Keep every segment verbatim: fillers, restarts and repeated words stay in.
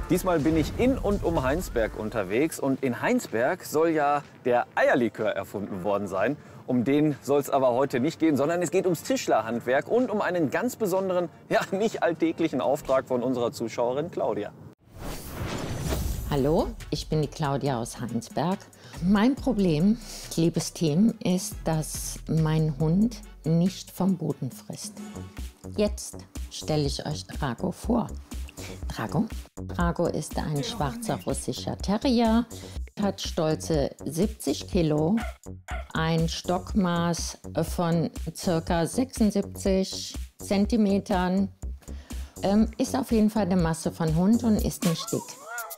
Diesmal bin ich in und um Heinsberg unterwegs und in Heinsberg soll ja der Eierlikör erfunden worden sein. Um den soll es aber heute nicht gehen, sondern es geht ums Tischlerhandwerk und um einen ganz besonderen, ja nicht alltäglichen Auftrag von unserer Zuschauerin Claudia. Hallo, ich bin die Claudia aus Heinsberg. Mein Problem, liebes Team, ist, dass mein Hund nicht vom Boden frisst. Jetzt stelle ich euch Drago vor. Drago? Drago ist ein schwarzer russischer Terrier, hat stolze siebzig Kilo, ein Stockmaß von ca. sechsundsiebzig Zentimetern, ähm, ist auf jeden Fall eine Masse von Hund und ist nicht dick.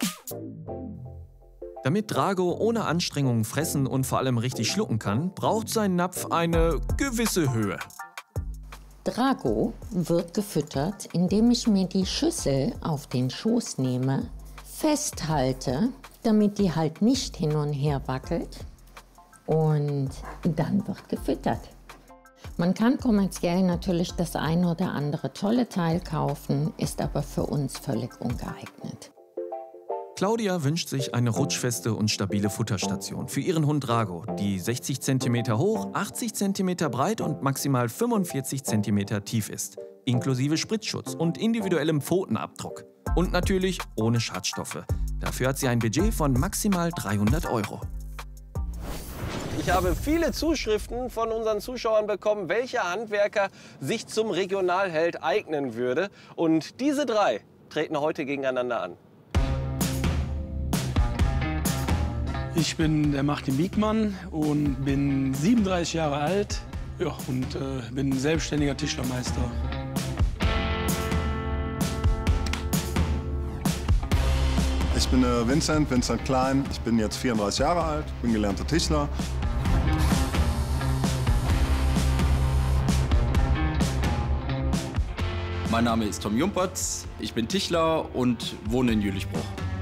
Damit Drago ohne Anstrengung fressen und vor allem richtig schlucken kann, braucht sein Napf eine gewisse Höhe. Drago wird gefüttert, indem ich mir die Schüssel auf den Schoß nehme, festhalte, damit die halt nicht hin und her wackelt, und dann wird gefüttert. Man kann kommerziell natürlich das eine oder andere tolle Teil kaufen, ist aber für uns völlig ungeeignet. Claudia wünscht sich eine rutschfeste und stabile Futterstation für ihren Hund Drago, die sechzig Zentimeter hoch, achtzig Zentimeter breit und maximal fünfundvierzig Zentimeter tief ist, inklusive Spritzschutz und individuellem Pfotenabdruck. Und natürlich ohne Schadstoffe. Dafür hat sie ein Budget von maximal dreihundert Euro. Ich habe viele Zuschriften von unseren Zuschauern bekommen, welcher Handwerker sich zum Regionalheld eignen würde. Und diese drei treten heute gegeneinander an. Ich bin der Martin Biegmann und bin siebenunddreißig Jahre alt, ja, und äh, bin selbstständiger Tischlermeister. Ich bin äh, Vincent, Vincent Klein. Ich bin jetzt vierunddreißig Jahre alt, bin gelernter Tischler. Mein Name ist Tom Jumpertz, ich bin Tischler und wohne in Jülichbruch.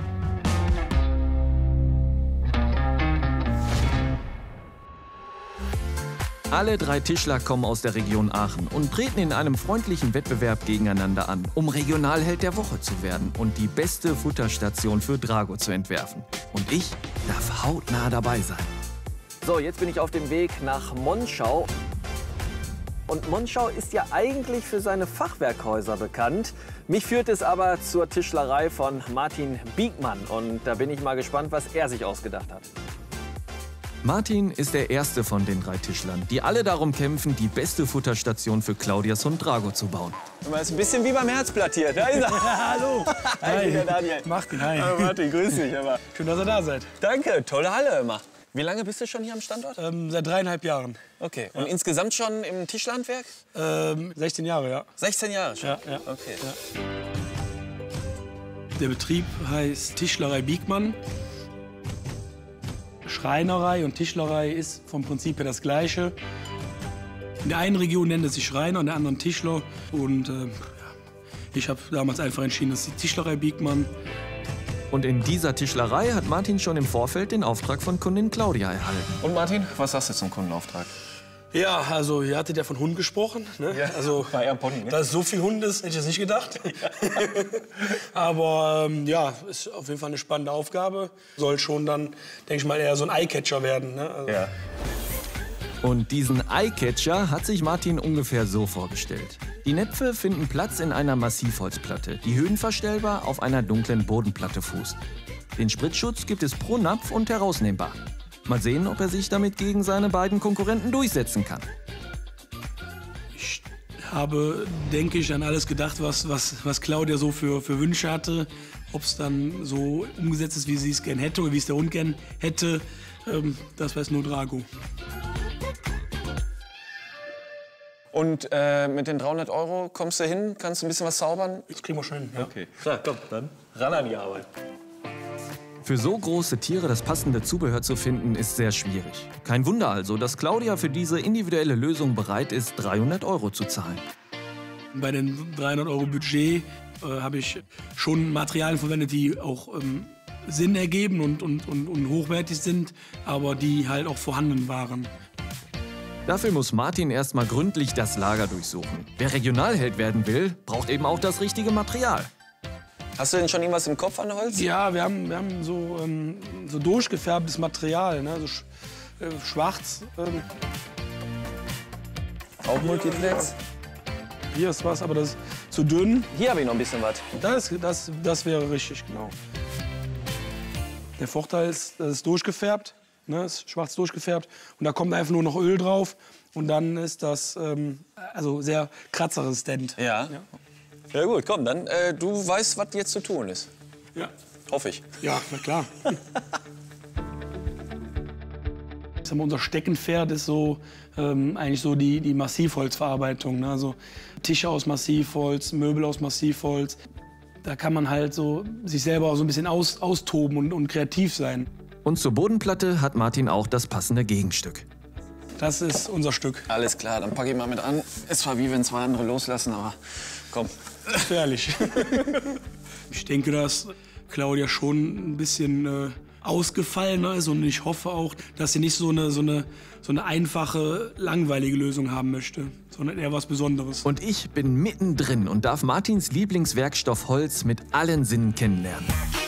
Alle drei Tischler kommen aus der Region Aachen und treten in einem freundlichen Wettbewerb gegeneinander an, um Regionalheld der Woche zu werden und die beste Futterstation für Drago zu entwerfen. Und ich darf hautnah dabei sein. So, jetzt bin ich auf dem Weg nach Monschau. Und Monschau ist ja eigentlich für seine Fachwerkhäuser bekannt. Mich führt es aber zur Tischlerei von Martin Biegmann. Und da bin ich mal gespannt, was er sich ausgedacht hat. Martin ist der erste von den drei Tischlern, die alle darum kämpfen, die beste Futterstation für Claudias Hund Drago zu bauen. Das ist ein bisschen wie beim Herzblatt hier. Da ist er. Hallo! Hi, hi. Daniel. Martin, hi. Hallo Martin, grüß dich. Aber. Schön, dass ihr da seid. Danke, tolle Halle immer. Wie lange bist du schon hier am Standort? Ähm, seit dreieinhalb Jahren. Okay, und ja. Insgesamt schon im Tischlerhandwerk? Ähm, sechzehn Jahre, ja. sechzehn Jahre schon? Ja, ja. Okay. Ja. Der Betrieb heißt Tischlerei Biegmann. Schreinerei und Tischlerei ist vom Prinzip her das Gleiche. In der einen Region nennt es sich Schreiner, in der anderen Tischler. Und äh, ja, ich habe damals einfach entschieden, das ist die Tischlerei Biegmann. Und in dieser Tischlerei hat Martin schon im Vorfeld den Auftrag von Kundin Claudia erhalten. Und Martin, was sagst du zum Kundenauftrag? Ja, also ihr hattet ja von Hund gesprochen. Ne? Ja, also, war eher ein Pony, ne? Dass es so viel Hund ist, hätte ich jetzt nicht gedacht. Ja. Aber ähm, ja, ist auf jeden Fall eine spannende Aufgabe. Soll schon dann, denke ich mal, eher so ein Eyecatcher werden. Ne? Also ja. Und diesen Eyecatcher hat sich Martin ungefähr so vorgestellt. Die Näpfe finden Platz in einer Massivholzplatte, die höhenverstellbar auf einer dunklen Bodenplatte fußt. Den Spritzschutz gibt es pro Napf und herausnehmbar. Mal sehen, ob er sich damit gegen seine beiden Konkurrenten durchsetzen kann. Ich habe, denke ich, an alles gedacht, was, was, was Claudia so für, für Wünsche hatte. Ob es dann so umgesetzt ist, wie sie es gern hätte oder wie es der Hund gern hätte, ähm, das weiß nur Drago. Und äh, mit den dreihundert Euro kommst du hin, kannst du ein bisschen was zaubern? Das kriegen wir schon hin, ja. Okay. So, komm, dann ran an die Arbeit. Für so große Tiere das passende Zubehör zu finden, ist sehr schwierig. Kein Wunder also, dass Claudia für diese individuelle Lösung bereit ist, dreihundert Euro zu zahlen. Bei den dreihundert Euro Budget äh, habe ich schon Materialien verwendet, die auch ähm, Sinn ergeben und, und, und, und hochwertig sind, aber die halt auch vorhanden waren. Dafür muss Martin erstmal gründlich das Lager durchsuchen. Wer Regionalheld werden will, braucht eben auch das richtige Material. Hast du denn schon irgendwas im Kopf an Holz? Ja, wir haben, wir haben so, ähm, so durchgefärbtes Material, ne? So sch äh, schwarz. Ähm. Auch Multiplex? Hier ist was, aber das ist zu dünn. Hier habe ich noch ein bisschen was. Das, das, das wäre richtig, genau. Der Vorteil ist, das ist durchgefärbt, ne? Ist schwarz durchgefärbt. Und da kommt einfach nur noch Öl drauf. Und dann ist das ähm, also sehr kratzresistent. Ja. ja. Ja gut, komm, dann äh, du weißt, was jetzt zu tun ist. Ja. Hoffe ich. Ja, na klar. Ich sag mal, unser Steckenpferd ist so ähm, eigentlich so die, die Massivholzverarbeitung. Ne? Also Tische aus Massivholz, Möbel aus Massivholz. Da kann man halt so sich selber auch so ein bisschen aus, austoben und, und kreativ sein. Und zur Bodenplatte hat Martin auch das passende Gegenstück. Das ist unser Stück. Alles klar, dann packe ich mal mit an. Ist zwar wie wenn zwei andere loslassen, aber komm. Gefährlich. Ich denke, dass Claudia schon ein bisschen äh, ausgefallener ist und ich hoffe auch, dass sie nicht so eine, so, eine, so eine einfache, langweilige Lösung haben möchte, sondern eher was Besonderes. Und ich bin mittendrin und darf Martins Lieblingswerkstoff Holz mit allen Sinnen kennenlernen.